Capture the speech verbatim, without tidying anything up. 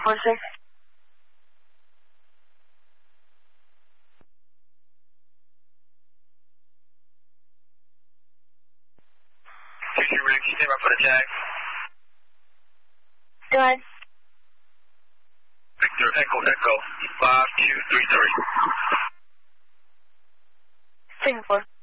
four, sir. two two, ready to stand by for the tag. Go ahead. Victor, Echo, Echo, five two three three. Singapore.